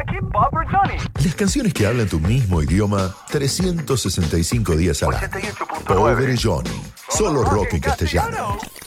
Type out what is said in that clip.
Keep Bopper Johnny. Las canciones que hablan tu mismo idioma 365 días al año. 88.9. Pobre Johnny. Solo rock en castellano.